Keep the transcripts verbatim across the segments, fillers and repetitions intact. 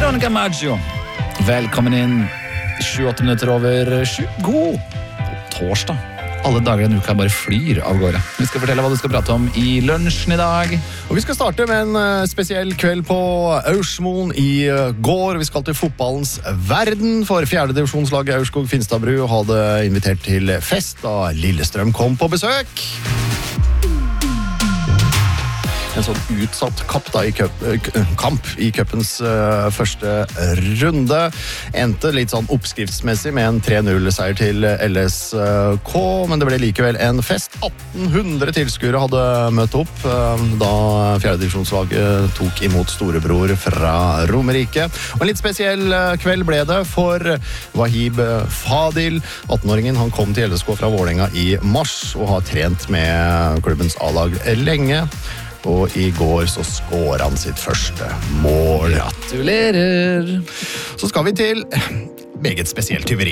Veronica Maggio. Velkommen inn. sju-åtte minutter over sju. God torsdag. Alle dager denne uka bare flyr av gårde. Vi skal fortelle hva du skal prate om i lunsjen i dag. Og vi skal starte med en spesiell kveld på Aursmoen i går. Vi skal til fotballens verden, for fjerde divisjonslaget Aurskog-Finstadbru hadde invitert til fest da Lillestrøm kom på besøk. En sånn utsatt kapp da i køp, kamp i cupens uh, første runde. Endte litt sånn oppskriftsmessig med en tre null-seier til L S K, men det ble likevel en fest. atten hundre tilskuere hadde møtt opp uh, da fjerde divisjonslaget tok imot storebror fra Romerike. Og en litt spesiell uh, kveld ble det for Wahib Fadil. attenåringen han kom til L S K fra Vålerenga i mars og har trent med klubbens A-lag lenge. Og i går så skåret han sitt første mål. Gratulerer! Så skal vi til meget spesielt tyveri.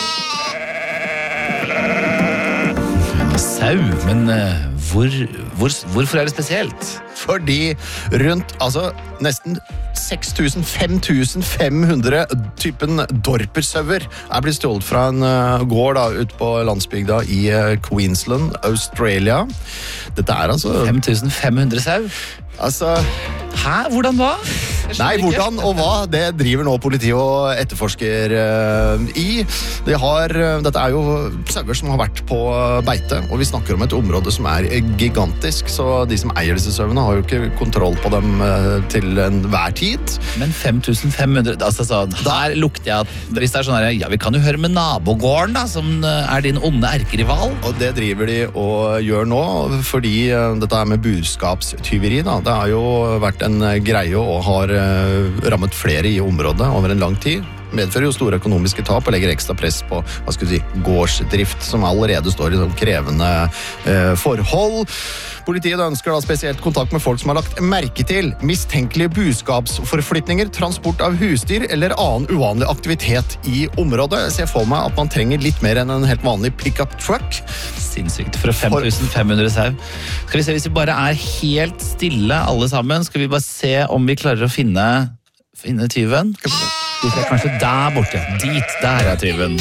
Sau, men uh, hvor, hvor, hvorfor er det spesielt? Fordi rundt, altså nesten seks tusen til fem tusen fem hundre typen dorpersauer er blitt stjålet fra en uh, gård da, ut på landsbygda i uh, Queensland, Australia. Dette er altså... fem tusen fem hundre sau? Altså... Hæ? Hvordan hva? Nei, hvordan og hva, det driver nå politiet og etterforsker uh, i. De har, uh, dette er jo sauer som har vært på beite, og vi snakker om et område som er gigantisk, så de som eier disse sauene har jo ikke kontroll på dem uh, til enhver tid. Men fem tusen fem hundre, altså sånn, der lukter jeg at hvis det er sånn her, ja, vi kan jo høre med nabogården da, som er din onde erkerival. Og det driver de og gjør nå, fordi uh, dette er med budskapstyveri da, det har jo vært en greie og har rammet flere i området over en lang tid. Medfører jo store økonomiske tap og legger ekstra press på hva skal vi si, gårdsdrift, som allerede står i sånn krevende eh, forhold. Politiet ønsker da spesielt kontakt med folk som har lagt merke til mistenkelige budskapsforflytninger, transport av husdyr eller annen uvanlig aktivitet i området. Jeg ser for meg at man trenger litt mer enn en helt vanlig pick-up truck. Sinnssykt, fra fem tusen fem hundre sau. Skal vi se, hvis vi bare er helt stille alle sammen, skal vi bare se om vi klarer å finne, finne tyven. Vi ser kanskje der borte. Dit, der er tyven.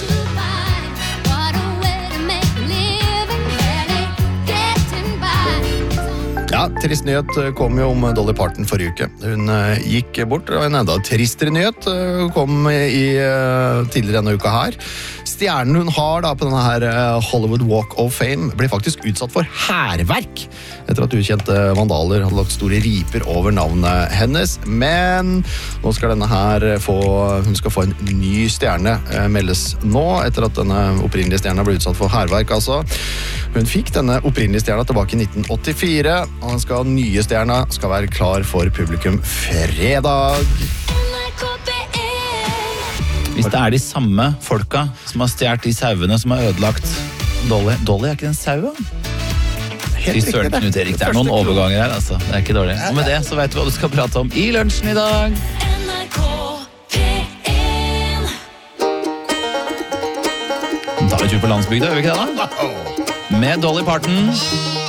Ja, trist nyhet kom jo om Dolly Parton forrige uke. Hun uh, gikk bort, og en enda tristere nyhet uh, kom i uh, tidligere denne uka her. Stjernen hun har da på denne her uh, Hollywood Walk of Fame ble faktisk utsatt for hærverk etter at ukjente vandaler hadde lagt store riper over navnet hennes. Men nå skal denne her få, hun skal få en ny stjerne uh, meldes nå, etter at denne opprinnelige stjerna ble utsatt for hærverk. Altså, hun fikk denne opprinnelige stjerna tilbake i nitten åttifire, og den skal, nye stjerna skal være klar for publikum fredag. Hvis det er de samme folka som har stjert de sauene som har ødelagt Dolly. Dolly er ikke en sau, da? Fy søren, Knut Erik, det er noen overganger her, altså. Det er ikke dårlig. Og med det så vet du hva du skal prate om i lunsjen i dag. Da tar vi tur på landsbygda, gjør vi ikke det da? Med Dolly Parton.